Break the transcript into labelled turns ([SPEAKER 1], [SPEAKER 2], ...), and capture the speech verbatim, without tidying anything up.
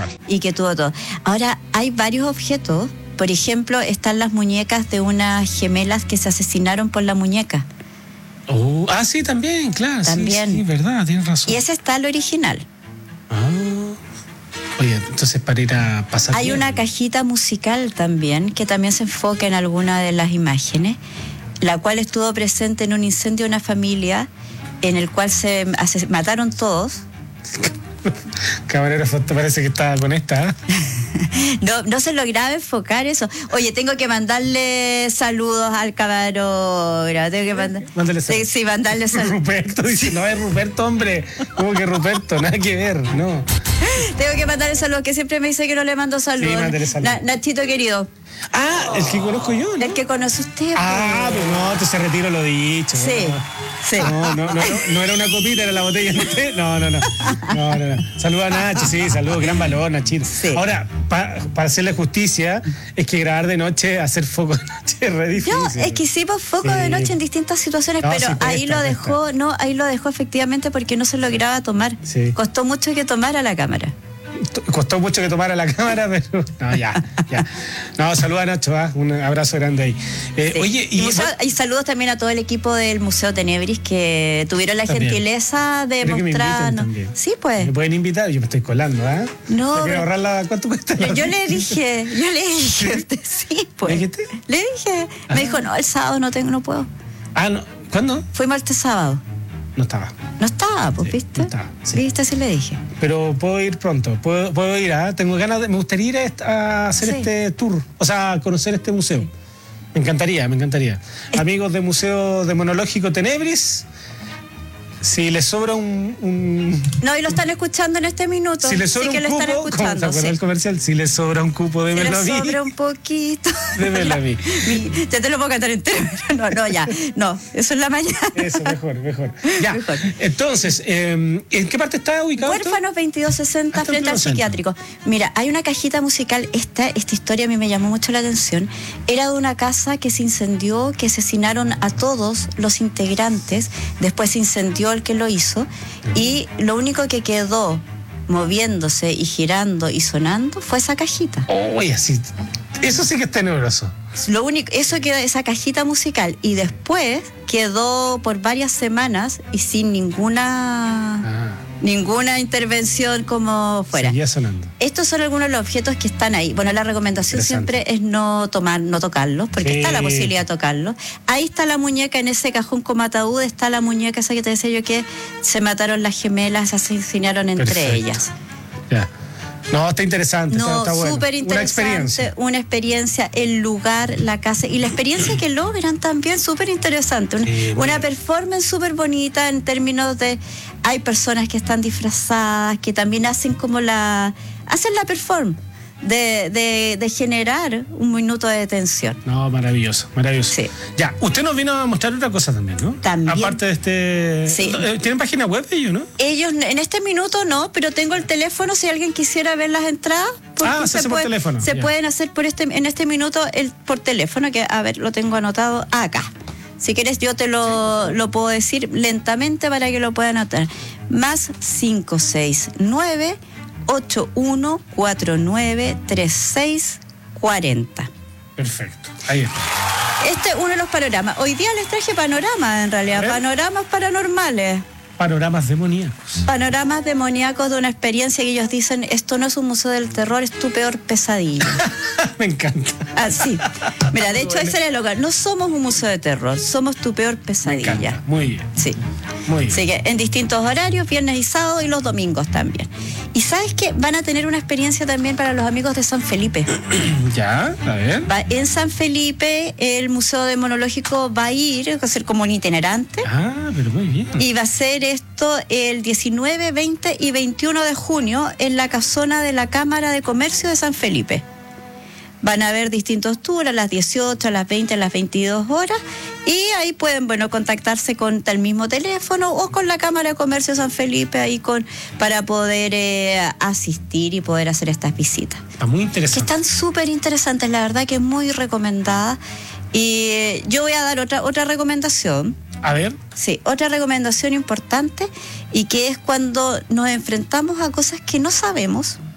[SPEAKER 1] cual.
[SPEAKER 2] Y que tuvo todo. Ahora, hay varios objetos. Por ejemplo, están las muñecas de unas gemelas que se asesinaron por la muñeca.
[SPEAKER 1] Oh, ah, sí, también, claro.
[SPEAKER 2] También.
[SPEAKER 1] Sí, sí, verdad, tienes razón.
[SPEAKER 2] Y ese está el original.
[SPEAKER 1] Ah. Oye, entonces para ir a pasar.
[SPEAKER 2] Hay
[SPEAKER 1] bien.
[SPEAKER 2] una cajita musical también, que también se enfoca en alguna de las imágenes, la cual estuvo presente en un incendio de una familia en el cual se ases- mataron todos.
[SPEAKER 1] Camarero Foto parece que estaba con esta. ¿eh?
[SPEAKER 2] No, no se lograba enfocar eso. Oye, tengo que mandarle saludos al camarógrafo. Tengo que mandar...
[SPEAKER 1] Mándale saludos.
[SPEAKER 2] Sí, sí, mandarle saludos.
[SPEAKER 1] Ruperto dice, no es Ruperto, hombre. ¿Cómo que Ruperto? Nada que ver, no.
[SPEAKER 2] Tengo que mandarle saludos, que siempre me dice que no le mando saludos.
[SPEAKER 1] Sí, mándale saludos.
[SPEAKER 2] Na- Nachito querido,
[SPEAKER 1] Ah, el que conozco yo, ¿no?
[SPEAKER 2] el que conoce usted.
[SPEAKER 1] Ah,
[SPEAKER 2] pues.
[SPEAKER 1] pero no, entonces retiro lo dicho.
[SPEAKER 2] Sí,
[SPEAKER 1] no.
[SPEAKER 2] sí.
[SPEAKER 1] No, no, no, no, no era una copita, era la botella de usted. No, no, no. No, no, no. Saludos a Nacho, sí, saludos, gran valor, Nachito.
[SPEAKER 2] Sí.
[SPEAKER 1] Ahora, pa- para hacerle justicia, es que grabar de noche, hacer foco de noche es re difícil.
[SPEAKER 2] No, es que hicimos foco
[SPEAKER 1] Sí.
[SPEAKER 2] de noche en distintas situaciones,
[SPEAKER 1] No,
[SPEAKER 2] pero
[SPEAKER 1] sí, presta,
[SPEAKER 2] ahí lo
[SPEAKER 1] presta.
[SPEAKER 2] dejó, no, ahí lo dejó efectivamente porque no se lograba tomar.
[SPEAKER 1] Sí.
[SPEAKER 2] Costó mucho que tomara la cámara.
[SPEAKER 1] Costó mucho que tomara la cámara, pero. No, ya, ya. No, saluda a Nacho, ¿ah? Un abrazo grande ahí. Eh,
[SPEAKER 2] Sí.
[SPEAKER 1] Oye,
[SPEAKER 2] y,
[SPEAKER 1] y.
[SPEAKER 2] museo- y saludos también a todo el equipo del Museo Tenebris que tuvieron la
[SPEAKER 1] También.
[SPEAKER 2] gentileza de
[SPEAKER 1] Quiero que me inviten
[SPEAKER 2] mostrarnos.
[SPEAKER 1] también.
[SPEAKER 2] Sí, pues.
[SPEAKER 1] ¿Me pueden invitar? Yo me estoy colando, ¿ah?
[SPEAKER 2] No,
[SPEAKER 1] ¿Me quiero
[SPEAKER 2] pero-
[SPEAKER 1] ahorrar la. ¿Cuánto cuesta?
[SPEAKER 2] Yo,
[SPEAKER 1] la-
[SPEAKER 2] yo le dije, yo le dije, a usted, sí, pues.
[SPEAKER 1] ¿Le dijiste?
[SPEAKER 2] Le dije.
[SPEAKER 1] Ah.
[SPEAKER 2] Me dijo, no, el sábado no tengo, no puedo.
[SPEAKER 1] Ah, no. ¿Cuándo?
[SPEAKER 2] Fuimos este sábado.
[SPEAKER 1] No estaba.
[SPEAKER 2] No estaba, pues,
[SPEAKER 1] Sí,
[SPEAKER 2] ¿viste?
[SPEAKER 1] no estaba, sí.
[SPEAKER 2] ¿Viste? Sí le dije.
[SPEAKER 1] Pero puedo ir pronto. Puedo, puedo ir, ¿ah? Tengo ganas de. Me gustaría ir a, est- a hacer
[SPEAKER 2] Sí.
[SPEAKER 1] este tour. O sea, a conocer este museo. Me encantaría, me encantaría. Amigos del Museo Demonológico Tenebris, si les sobra un. un
[SPEAKER 2] No, y lo están escuchando en este minuto.
[SPEAKER 1] si les sobra
[SPEAKER 2] sí que
[SPEAKER 1] un
[SPEAKER 2] lo
[SPEAKER 1] cupo,
[SPEAKER 2] están
[SPEAKER 1] ¿cómo se
[SPEAKER 2] escuchando.
[SPEAKER 1] acuerda
[SPEAKER 2] Sí.
[SPEAKER 1] el comercial? Si les sobra un cupo,
[SPEAKER 2] Si
[SPEAKER 1] démelo a
[SPEAKER 2] le
[SPEAKER 1] mí.
[SPEAKER 2] sobra un poquito.
[SPEAKER 1] Démelo a mí.
[SPEAKER 2] Mi- Ya te lo puedo cantar entero, pero no, no, ya. No, eso es la mañana.
[SPEAKER 1] Eso, mejor, mejor. Ya.
[SPEAKER 2] Mejor.
[SPEAKER 1] Entonces, eh, ¿en qué parte está ubicado esto?
[SPEAKER 2] Huérfanos veintidós sesenta
[SPEAKER 1] Hasta
[SPEAKER 2] frente al
[SPEAKER 1] el centro.
[SPEAKER 2] psiquiátrico. Mira, hay una cajita musical. Esta, esta historia a mí me llamó mucho la atención. Era de una casa que se incendió, que asesinaron a todos los integrantes. Después se incendió el que lo hizo. Y lo único que quedó moviéndose y girando y sonando fue esa cajita.
[SPEAKER 1] Uy, así. Eso sí que es tenebroso.
[SPEAKER 2] Lo único, eso quedó, esa cajita musical. Y después quedó por varias semanas y sin ninguna
[SPEAKER 1] Ah,
[SPEAKER 2] ninguna intervención como fuera.
[SPEAKER 1] seguía sonando.
[SPEAKER 2] Estos son algunos de los objetos que están ahí. Bueno, la recomendación
[SPEAKER 1] Interesante.
[SPEAKER 2] siempre es no tomar, no tocarlos, porque
[SPEAKER 1] Sí.
[SPEAKER 2] está la posibilidad de tocarlos. Ahí está la muñeca, en ese cajón como ataúd está la muñeca esa que te decía yo que se mataron las gemelas, se asesinaron entre
[SPEAKER 1] Perfecto.
[SPEAKER 2] ellas.
[SPEAKER 1] Ya. No, está interesante. está,
[SPEAKER 2] No,
[SPEAKER 1] está bueno.
[SPEAKER 2] súper
[SPEAKER 1] Una
[SPEAKER 2] interesante,
[SPEAKER 1] experiencia.
[SPEAKER 2] una experiencia, el lugar, la casa y la experiencia que logran también, súper interesante. Un-
[SPEAKER 1] Sí,
[SPEAKER 2] una
[SPEAKER 1] bueno.
[SPEAKER 2] performance súper bonita en términos de, hay personas que están disfrazadas, que también hacen como la, hacen la performance de, de, de generar un minuto de tensión.
[SPEAKER 1] No, maravilloso, maravilloso.
[SPEAKER 2] Sí.
[SPEAKER 1] Ya, usted nos vino a mostrar otra cosa también, ¿no?
[SPEAKER 2] También.
[SPEAKER 1] Aparte de este.
[SPEAKER 2] Sí.
[SPEAKER 1] Eh, ¿Tienen página web ellos, no?
[SPEAKER 2] Ellos en este minuto no, pero tengo el teléfono si alguien quisiera ver las entradas. porque
[SPEAKER 1] Ah, se hace por
[SPEAKER 2] puede-
[SPEAKER 1] teléfono,
[SPEAKER 2] Se
[SPEAKER 1] ya.
[SPEAKER 2] pueden hacer por este en este minuto el, por teléfono, que a ver, lo tengo anotado acá. Si quieres yo te lo, lo puedo decir lentamente para que lo puedan anotar. Más cinco seis nueve ocho uno cuatro nueve tres seis cuatro cero.
[SPEAKER 1] Perfecto. Ahí está.
[SPEAKER 2] Este es uno de los panoramas. Hoy día les traje panoramas, en
[SPEAKER 1] A
[SPEAKER 2] realidad,
[SPEAKER 1] ver.
[SPEAKER 2] panoramas paranormales.
[SPEAKER 1] Panoramas demoníacos.
[SPEAKER 2] Panoramas demoníacos de una experiencia que ellos dicen, esto no es un museo del terror, es tu peor pesadilla.
[SPEAKER 1] Me encanta.
[SPEAKER 2] Así. Mira, de hecho
[SPEAKER 1] Bueno.
[SPEAKER 2] ese era el lugar. No somos un museo de terror, somos tu peor
[SPEAKER 1] Me
[SPEAKER 2] pesadilla.
[SPEAKER 1] encanta. Muy bien.
[SPEAKER 2] Sí.
[SPEAKER 1] Muy bien.
[SPEAKER 2] Así que en distintos horarios, viernes y sábado y los domingos también. Y sabes que van a tener una experiencia también para los amigos de San Felipe.
[SPEAKER 1] Ya, a ver.
[SPEAKER 2] Va- en San Felipe el Museo Demonológico va a ir, va a ser como un itinerante.
[SPEAKER 1] Ah, pero muy bien.
[SPEAKER 2] Y va a ser esto el diecinueve, veinte y veintiuno de junio en la casona de la Cámara de Comercio de San Felipe. Van a haber distintos tours a las dieciocho, a las veinte, a las veintidós horas y ahí pueden, bueno, contactarse con el mismo teléfono o con la Cámara de Comercio de San Felipe ahí con, para poder eh, asistir y poder hacer estas visitas.
[SPEAKER 1] Está muy
[SPEAKER 2] Que
[SPEAKER 1] interesante.
[SPEAKER 2] están súper interesantes, la verdad que es muy recomendada. Y eh, yo voy a dar otra, otra recomendación.
[SPEAKER 1] A ver.
[SPEAKER 2] Sí, otra recomendación importante y que es cuando nos enfrentamos a cosas que no sabemos